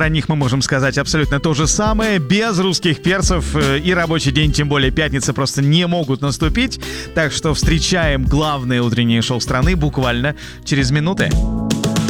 про них мы можем сказать абсолютно то же самое. Без русских перцев и рабочий день, тем более пятница, просто не могут наступить. Так что встречаем главное утреннее шоу страны буквально через минуты.